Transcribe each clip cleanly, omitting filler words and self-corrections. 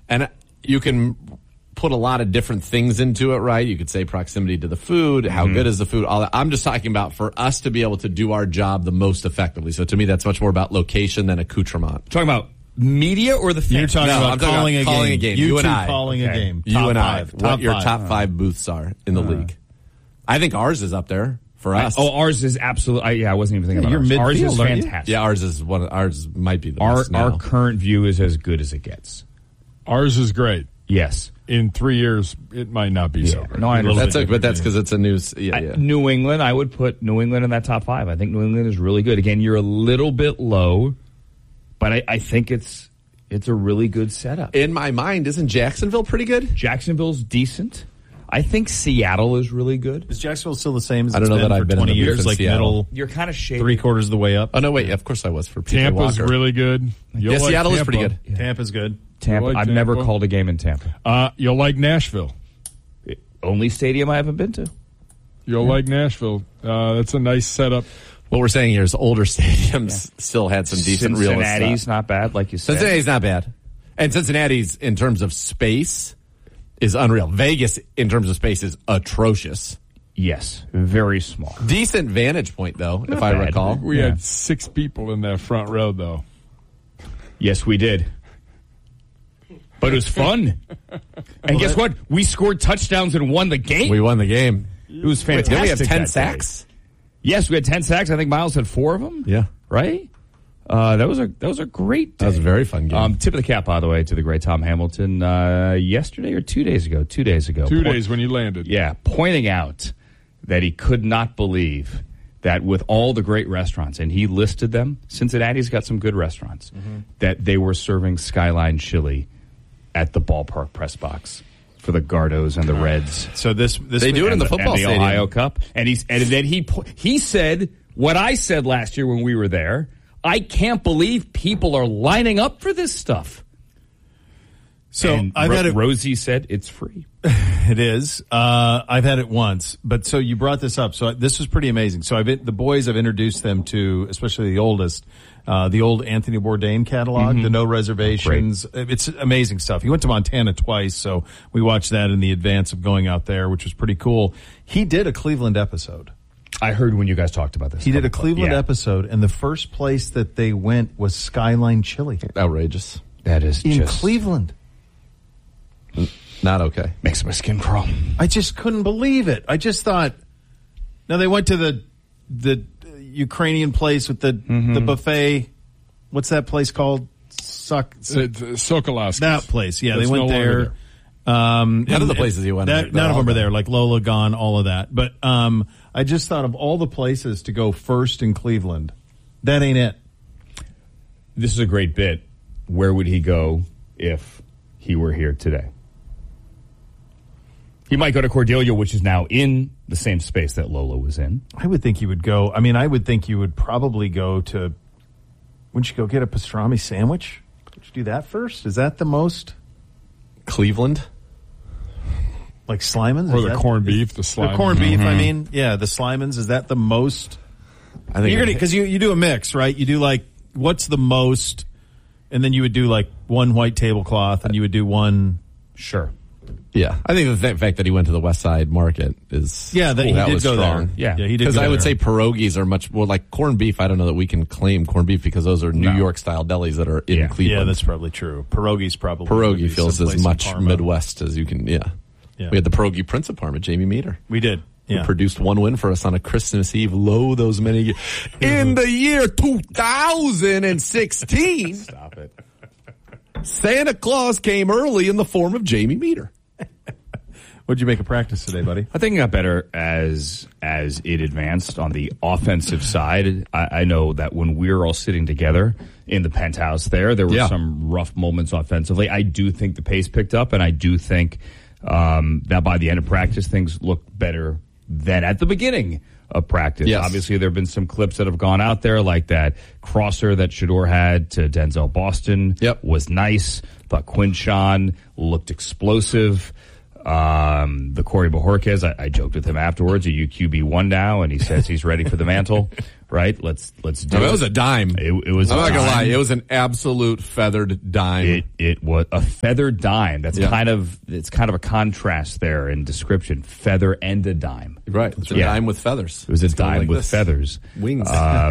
And you can put a lot of different things into it, right? You could say proximity to the food, how good is the food, all that. I'm just talking about for us to be able to do our job the most effectively. So to me, that's much more about location than accoutrement. Talking about media or the fans? You're talking about calling a game. You and I. Calling a game. You and I. What your five. top 5 booths are in the league. I think ours is up there for us. Ours is absolutely. I wasn't even thinking about ours. Ours is fantastic. Yeah, ours might be the best now. Our current view is as good as it gets. Ours is great. Yes. In 3 years, it might not be so great. No, I understand. But that's because it's a news. New England, I would put New England in that top 5. I think New England is really good. Again, you're a little bit low, but I think it's a really good setup. In my mind, isn't Jacksonville pretty good? Jacksonville's decent. I think Seattle is really good. Is Jacksonville still the same as I don't know that I've been 20 in the years, booth in like Seattle. middle, You're kind of shaded. 3/4 of the way up? Oh, no, wait. Of course I was for PJ Tampa's Walker. really good. Yeah, Seattle is pretty good. Yeah. Tampa's good. Tampa. like I've Tampa? never called a game in Tampa. You'll like Nashville. Only stadium I haven't been to. You'll like Nashville. That's a nice setup. What we're saying here is older stadiums still had some decent real estate. Cincinnati's not bad, like you said. Cincinnati's not bad. And Cincinnati's, in terms of space, is unreal. Vegas, in terms of space, is atrocious. Yes, very small. Decent vantage point, though, if I bad. recall. We had 6 people in that front row, though. Yes, we did. But it was fun. And guess what? We scored touchdowns and won the game. We won the game. It was fantastic. Did we have 10 that sacks? day. Yes, we had 10 sacks. I think Miles had 4 of them. Yeah. Right? That was a great day. That was a very fun game. Tip of the cap, by the way, to the great Tom Hamilton yesterday or 2 days ago? 2 days ago. 2 days when you landed. Yeah, pointing out that he could not believe that with all the great restaurants, and he listed them, Cincinnati's got some good restaurants, that they were serving Skyline chili at the ballpark press box for the Gardos and the Reds. So this they do it in the football and the stadium. Ohio Cup. And then he said what I said last year when we were there. I can't believe people are lining up for this stuff. So and I've had it. Rosie said it's free. It is. I've had it once, but so you brought this up. So this was pretty amazing. So the boys, I've introduced them to, especially the oldest, the old Anthony Bourdain catalog, the No Reservations. It's amazing stuff. He went to Montana twice, so we watched that in the advance of going out there, which was pretty cool. He did a Cleveland episode. I heard when you guys talked about this. He did a Cleveland episode, and the first place that they went was Skyline Chili. Outrageous. That is in just Cleveland. Not okay. Makes my skin crawl. I just couldn't believe it. I just thought. Now they went to the Ukrainian place with the buffet. What's that place called? Sokolowski's. That place. Yeah, That's they went no there. None of the places you went. None of them are there. Like Lola Gone, all of that. But I just thought of all the places to go first in Cleveland. That ain't it. This is a great bit. Where would he go if he were here today? He might go to Cordelia, which is now in the same space that Lola was in. I would think you would go. I mean, I would think you would probably go to. Wouldn't you go get a pastrami sandwich? Would you do that first? Is that the most? Cleveland? Like Slimans? Or the corned beef, the Slimans. The corned beef, I mean. Yeah, the Slimans. Is that the most? I think because you do a mix, right? You do like, what's the most? And then you would do like one white tablecloth and you would do one. Sure. Yeah, I think the fact that he went to the West Side Market is that he did was go strong. there. Yeah, he did. Because I would there. say pierogies are much more like corned beef. I don't know that we can claim corned beef because those are New York style delis that are in Cleveland. Yeah, that's probably true. Pierogies probably. Pierogi feels as someplace much in Parma. Midwest as you can. Yeah. We had the pierogi Prince of Parma, Jamie Meter. We did. Who produced one win for us on a Christmas Eve. Lo, those many years. In the year 2016. Stop it. Santa Claus came early in the form of Jamie Meter. What'd you make of practice today, buddy? I think it got better as it advanced on the offensive side. I know that when we were all sitting together in the penthouse there were some rough moments offensively. I do think the pace picked up, and I do think that by the end of practice, things looked better than at the beginning of practice. Yes. Obviously, there have been some clips that have gone out there, like that crosser that Shedeur had to Denzel Boston was nice. Thought Quinshon looked explosive. The Corey Bojorquez, I joked with him afterwards. Are you QB1 now? And he says he's ready for the mantle. Right? Let's do it. It was a dime. It was. I'm not gonna lie. It was an absolute feathered dime. It was a feathered dime. That's kind of a contrast there in description. Feather and a dime. Right. It's a dime with feathers. It was a dime with feathers. Wings.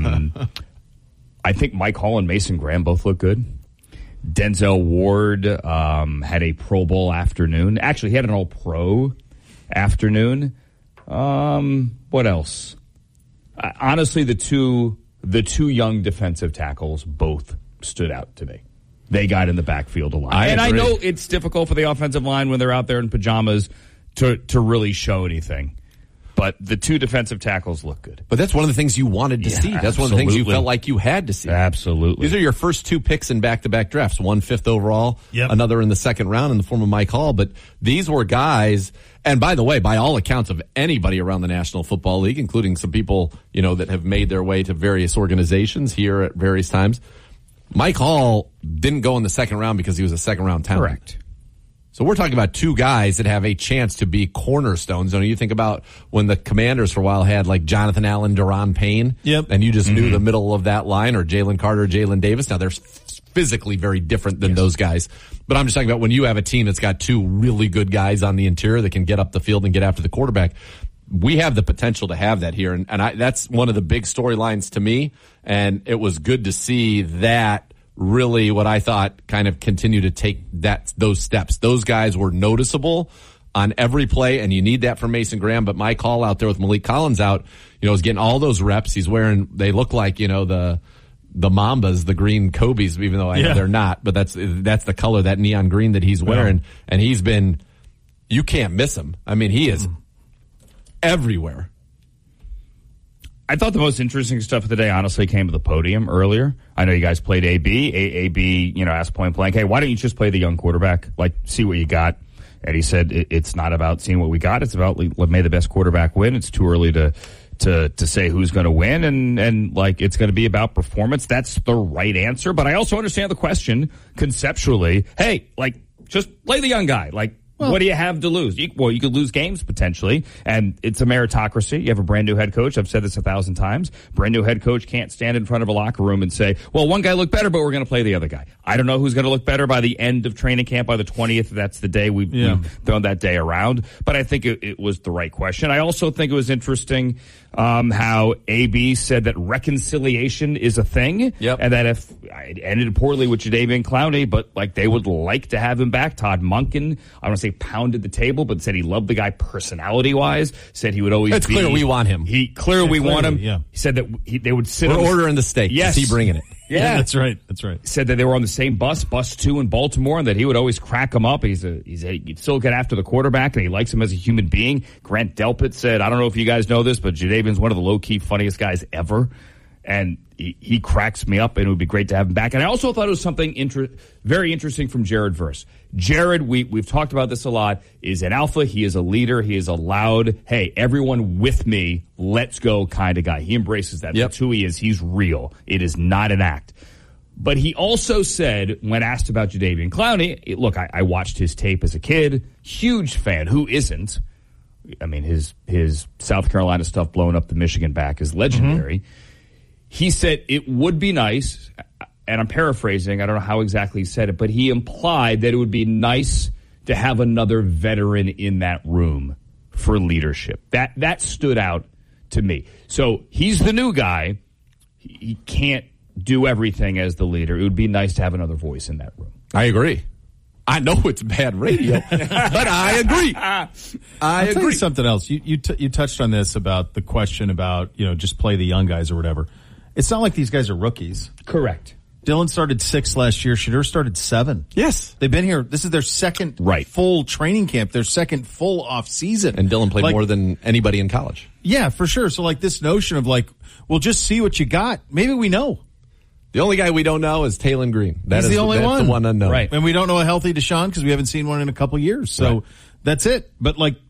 I think Mike Hall and Mason Graham both look good. Denzel Ward had a Pro Bowl afternoon. Actually, he had an All-Pro afternoon. What else? Honestly, the two young defensive tackles both stood out to me. They got in the backfield a lot. I know it's difficult for the offensive line when they're out there in pajamas to really show anything. But the two defensive tackles look good. But that's one of the things you wanted to see. That's one of the things you felt like you had to see. Absolutely. These are your first 2 picks in back-to-back drafts. 1 5th overall, another in the second round in the form of Mike Hall. But these were guys, and by the way, by all accounts of anybody around the National Football League, including some people, that have made their way to various organizations here at various times, Mike Hall didn't go in the second round because he was a second-round talent. Correct. So we're talking about 2 guys that have a chance to be cornerstones. You think about when the Commanders for a while had like Jonathan Allen, Daron Payne. Yep. And you just knew the middle of that line, or Jalen Carter, Jalen Davis. Now they're physically very different than those guys. But I'm just talking about when you have a team that's got 2 really good guys on the interior that can get up the field and get after the quarterback. We have the potential to have that here. And that's one of the big storylines to me. And it was good to see that. Really what I thought kind of continue to take those steps. Those guys were noticeable on every play, and you need that from Mason Graham. But Mike Hall out there with Malik Collins out, is getting all those reps. He's wearing, they look like, the Mambas, the green Kobe's, even though I know they're not, but that's the color, that neon green that he's wearing. And he's been, you can't miss him. I mean, he is everywhere. I thought the most interesting stuff of the day honestly came to the podium earlier. I know you guys played AB. AB, asked point blank, hey, why don't you just play the young quarterback? Like, see what you got. And he said, it's not about seeing what we got. It's about may the best quarterback win. It's too early to say who's going to win. And it's going to be about performance. That's the right answer. But I also understand the question conceptually. Hey, just play the young guy. What do you have to lose? You could lose games potentially, and it's a meritocracy. You have a brand new head coach. I've said this 1,000 times. Brand new head coach can't stand in front of a locker room and say, well, one guy looked better, but we're going to play the other guy. I don't know who's going to look better by the end of training camp, by the 20th. That's the day we've thrown that day around. But I think it was the right question. I also think it was interesting how AB said that reconciliation is a thing, and that if it ended poorly with Jadeveon Clowney, but they would like to have him back. Todd Monken, I don't want to say pounded the table, but said he loved the guy personality-wise, said he would always It's clear we want him. We want him. Yeah. He said that they would sit We're ordering the steak. Yes. Is he bringing it? Yeah, that's right. Said that they were on the same bus 2 in Baltimore, and that he would always crack him up. He'd still get after the quarterback, and he likes him as a human being. Grant Delpit said, I don't know if you guys know this, but Jadeveon's one of the low-key funniest guys ever. And he cracks me up, and it would be great to have him back. And I also thought it was something very interesting from Jared Verse. Jared, we've talked about this a lot, is an alpha. He is a leader. He is a loud, hey, everyone with me, let's go kind of guy. He embraces that. That's who he is. He's real. It is not an act. But he also said, when asked about Jadeveon Clowney, look, I watched his tape as a kid. Huge fan. Who isn't? I mean, his South Carolina stuff blowing up the Michigan back is legendary. Mm-hmm. He said it would be nice, and I'm paraphrasing, I don't know how exactly he said it, but he implied that it would be nice to have another veteran in that room for leadership. That stood out to me. So he's the new guy. He can't do everything as the leader. It would be nice to have another voice in that room. I agree. I know it's bad radio, but I agree. I'll tell you something else. You touched on this about the question about, just play the young guys or whatever. It's not like these guys are rookies. Correct. Dylan started 6 last year. Shadur started 7. Yes. They've been here. This is their second full training camp, their second full off season. And Dylan played more than anybody in college. Yeah, for sure. So this notion of well, just see what you got. Maybe we know. The only guy we don't know is Taylon Green. He's the only one. The one unknown. Right. And we don't know a healthy Deshaun because we haven't seen one in a couple years. So that's it. But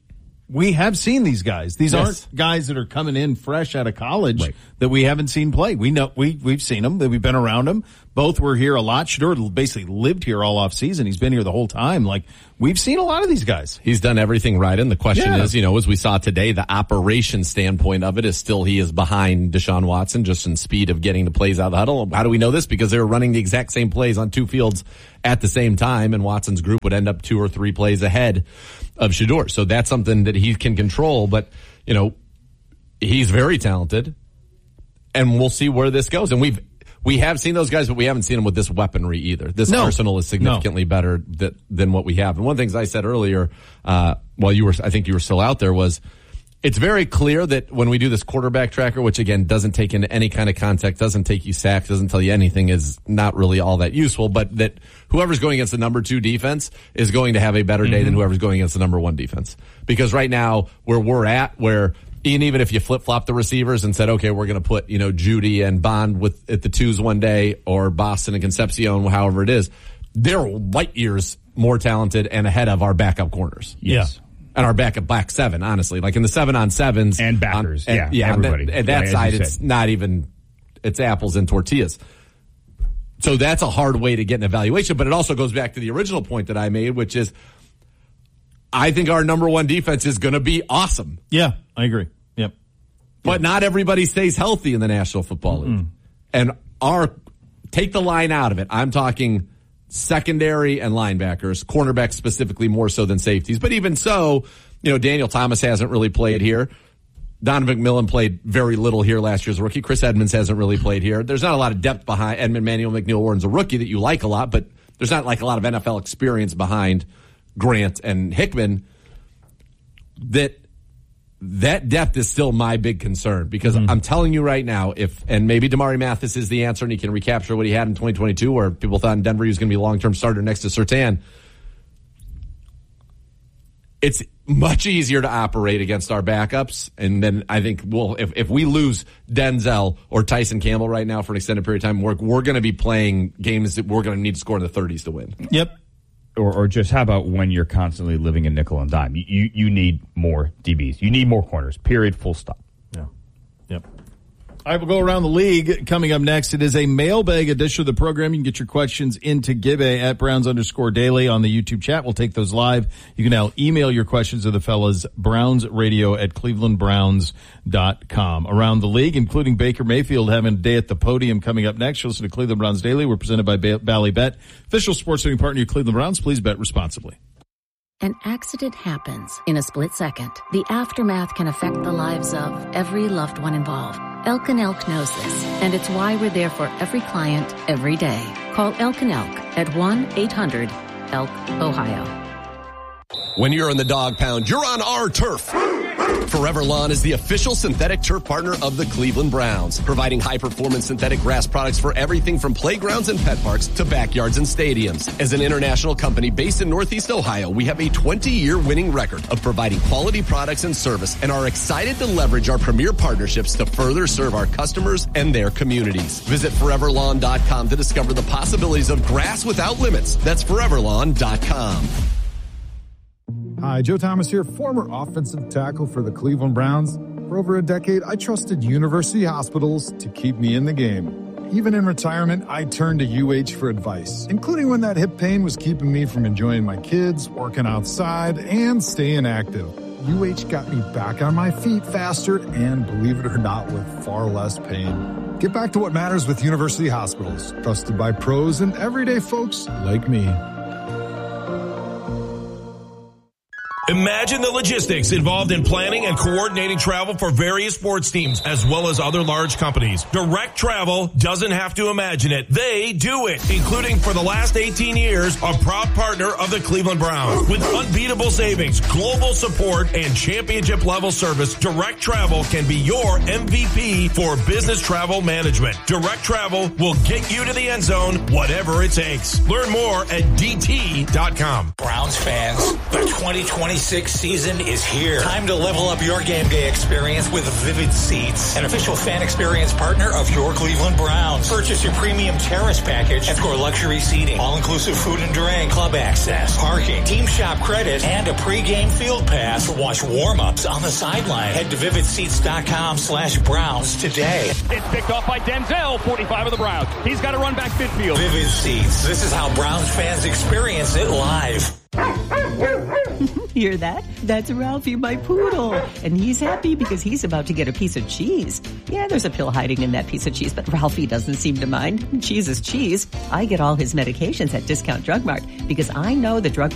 we have seen these guys. These Yes. aren't guys that are coming in fresh out of college Right. that we haven't seen play. We know we've seen them. That we've been around them. Both were here a lot. Shedeur basically lived here all off season. He's been here the whole time. Like, we've seen a lot of these guys. He's done everything right. And the question Yeah. is, as we saw today, the operation standpoint of it is still he is behind Deshaun Watson just in speed of getting the plays out of the huddle. How do we know this? Because they were running the exact same plays on two fields at the same time, and Watson's group would end up 2 or 3 plays ahead of Shedeur. So that's something that he can control. But, he's very talented, and we'll see where this goes. And we have seen those guys, but we haven't seen them with this weaponry either. This arsenal is significantly better than what we have. And one of the things I said earlier, while I think you were still out there, was it's very clear that when we do this quarterback tracker, which again doesn't take into any kind of context, doesn't take you sacks, doesn't tell you anything, is not really all that useful, but that whoever's going against the number 2 defense is going to have a better day than whoever's going against the number 1 defense. Because right now, where we're at, where even if you flip-flop the receivers and said, okay, we're going to put, Judy and Bond at the 2s one day, or Boston and Concepcion, however it is, they're light years more talented and ahead of our backup corners. Yes. Yeah. And our backup back 7, honestly. Like in the 7-on-7s. And backers. Everybody. At that side, it's said. not even, it's apples and tortillas. So that's a hard way to get an evaluation, but it also goes back to the original point that I made, which is, I think our number 1 defense is going to be awesome. Yeah, I agree. Yep. But not everybody stays healthy in the National Football League. And take the line out of it. I'm talking secondary and linebackers, cornerbacks specifically more so than safeties. But even so, Daniel Thomas hasn't really played here. Donovan McMillan played very little here last year as a rookie. Chris Edmonds hasn't really played here. There's not a lot of depth behind Edmund Manuel McNeil-Warren's a rookie that you like a lot, but there's not like a lot of NFL experience behind Grant and Hickman. That depth is still my big concern, because I'm telling you right now, and maybe Damari Mathis is the answer and he can recapture what he had in 2022, where people thought in Denver he was going to be a long-term starter next to Surtain. It's much easier to operate against our backups. And then I think if we lose Denzel or Tyson Campbell right now for an extended period of time, we're going to be playing games that we're going to need to score in the 30s to win. Yep. Or just how about when you're constantly living in nickel and dime? You need more DBs. You need more corners. Period. Full stop. Yeah. Yep. All right, we'll go around the league. Coming up next, it is a mailbag edition of the program. You can get your questions into Gibbe at Browns_Daily on the YouTube chat. We'll take those live. You can now email your questions to the fellas, brownsradio@clevelandbrowns.com. Around the league, including Baker Mayfield having a day at the podium coming up next. You'll listen to Cleveland Browns Daily. We're presented by Bally Bet, official sports betting partner of Cleveland Browns. Please bet responsibly. An accident happens in a split second. The aftermath can affect the lives of every loved one involved. Elk & Elk knows this, and it's why we're there for every client, every day. Call Elk & Elk at 1-800-ELK-OHIO. When you're in the dog pound, you're on our turf. Forever Lawn is the official synthetic turf partner of the Cleveland Browns, providing high-performance synthetic grass products for everything from playgrounds and pet parks to backyards and stadiums. As an international company based in Northeast Ohio, we have a 20-year winning record of providing quality products and service, and are excited to leverage our premier partnerships to further serve our customers and their communities. Visit foreverlawn.com to discover the possibilities of grass without limits. That's foreverlawn.com. Hi, Joe Thomas here, former offensive tackle for the Cleveland Browns. For over a decade, I trusted University Hospitals to keep me in the game. Even in retirement, I turned to UH for advice, including when that hip pain was keeping me from enjoying my kids, working outside, and staying active. UH got me back on my feet faster and, believe it or not, with far less pain. Get back to what matters with University Hospitals, trusted by pros and everyday folks like me. Imagine the logistics involved in planning and coordinating travel for various sports teams as well as other large companies. Direct Travel doesn't have to imagine it. They do it, including for the last 18 years, a proud partner of the Cleveland Browns. With unbeatable savings, global support, and championship level service, Direct Travel can be your MVP for business travel management. Direct Travel will get you to the end zone, whatever it takes. Learn more at DT.com. Browns fans, the 2020 2026 season is here. Time to level up your game day experience with Vivid Seats, an official fan experience partner of your Cleveland Browns. Purchase your premium terrace package and score luxury seating, all-inclusive food and drink, club access, parking, team shop credit, and a pregame field pass to watch warm-ups on the sideline. Head to vividseats.com/Browns today. It's picked off by Denzel, 45 of the Browns. He's got to run back midfield. Vivid Seats. This is how Browns fans experience it live. Hear that? That's Ralphie, my poodle. And he's happy because he's about to get a piece of cheese. Yeah, there's a pill hiding in that piece of cheese, but Ralphie doesn't seem to mind. Cheese is cheese. I get all his medications at Discount Drug Mart because I know the drug